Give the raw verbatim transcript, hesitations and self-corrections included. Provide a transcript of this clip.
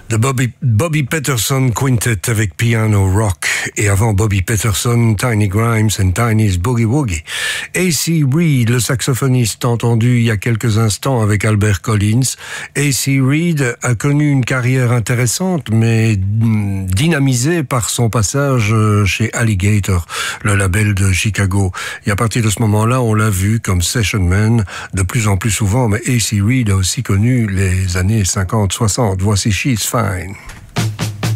de Bobby, Bobby Peterson Quintet avec piano rock, et avant Bobby Peterson, Tiny Grimes and Tiny's Boogie Woogie. A C Reed, le saxophoniste entendu il y a quelques instants avec Albert Collins. A C Reed a connu une carrière intéressante, mais dynamisée par son passage chez Alligator, le label de Chicago. Et à partir de ce moment-là, on l'a vu comme session man de plus en plus souvent, mais A C Reed a aussi connu les années cinquante soixante. Voici She's Fine.